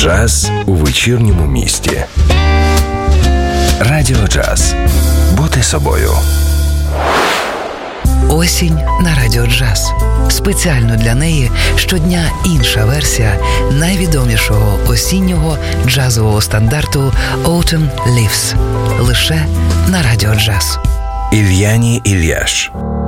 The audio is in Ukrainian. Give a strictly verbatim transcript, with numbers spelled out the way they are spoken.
Джаз у вечірньому місті. Радіо Джаз. Бути собою. Осінь на Радіо Джаз. Спеціально для неї щодня інша версія найвідомішого осіннього джазового стандарту Autumn Leaves. Лише на Радіо Джаз. Ільяні Ільяш.